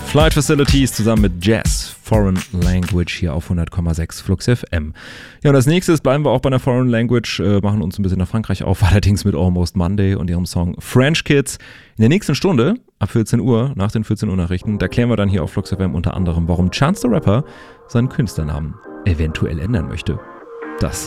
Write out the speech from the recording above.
Flight Facilities zusammen mit Jazz, Foreign Language hier auf 100,6 Flux FM. Ja, und als nächstes bleiben wir auch bei einer Foreign Language, machen uns ein bisschen nach Frankreich auf, allerdings mit Almost Monday und ihrem Song French Kids. In der nächsten Stunde, ab 14 Uhr, nach den 14 Uhr Nachrichten, da klären wir dann hier auf Flux FM unter anderem, warum Chance the Rapper seinen Künstlernamen eventuell ändern möchte. Das